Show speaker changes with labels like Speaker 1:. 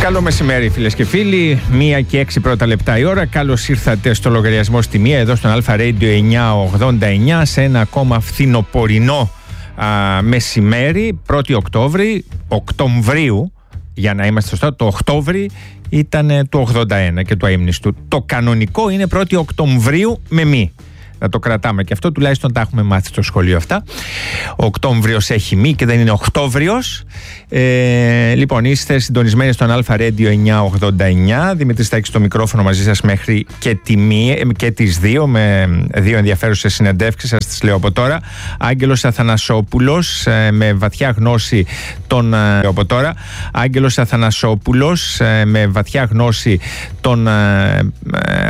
Speaker 1: Καλό μεσημέρι, φίλες και φίλοι. 1 και 6 πρώτα λεπτά η ώρα. Καλώς ήρθατε στο λογαριασμό στη Μία, εδώ στον Αλφα Radio 989, σε ένα ακόμα φθινοπορεινό μεσημέρι, 1η Οκτωβρίου, για να είμαστε σωστά. Το Οκτώβρη ήταν του 81 και του αείμνηστου. Το κανονικό είναι 1η Οκτωβρίου με μη. Να το κρατάμε και αυτό, τουλάχιστον τα έχουμε μάθει στο σχολείο αυτά. Ο Οκτώβριος έχει μη και δεν είναι Οκτώβριος. Λοιπόν, είστε συντονισμένοι στον Αλφα Radio 989. Δημήτρης Στάκης στο μικρόφωνο μαζί σας μέχρι και τις 2, με 2 ενδιαφέρουσες συνεντεύξεις. Σας τις λέω από τώρα. Άγγελος Αθανασόπουλος, με βαθιά γνώση των